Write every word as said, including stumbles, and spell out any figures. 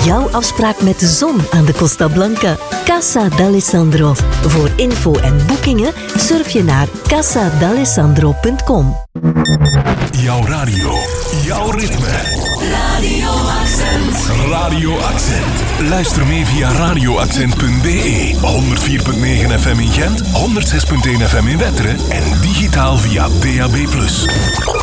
jouw afspraak met de zon aan de Costa Blanca. Casa d'Alessandro. Voor info en boekingen surf je naar casa d'alessandro punt com. Jouw radio, jouw ritme. Radio Accent. Radio Accent. Luister mee via radioaccent punt be, honderd vier komma negen F M in Gent, honderd zes komma één F M in Wetteren en digitaal via D A B plus.